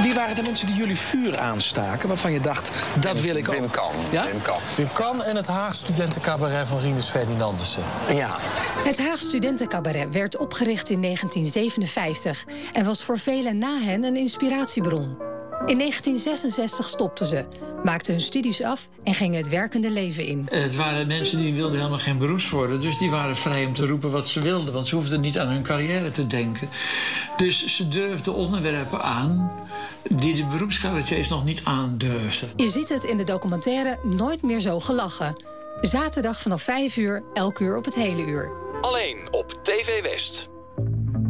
Wie waren de mensen die jullie vuur aanstaken, waarvan je dacht, dat wil ik ook? Wim Kan. Ja? Wim Kan en het Haag Studentencabaret van Rinus Ferdinandussen. Ja. Het Haag Studentencabaret werd opgericht in 1957... en was voor velen na hen een inspiratiebron. In 1966 stopten ze, maakten hun studies af en gingen het werkende leven in. Het waren mensen die wilden helemaal geen beroeps worden. Dus die waren vrij om te roepen wat ze wilden. Want ze hoefden niet aan hun carrière te denken. Dus ze durfden onderwerpen aan die de beroepscabaretiers nog niet aandurfden. Je ziet het in de documentaire Nooit meer zo gelachen. Zaterdag vanaf 5 uur, elk uur op het hele uur. Alleen op TV West.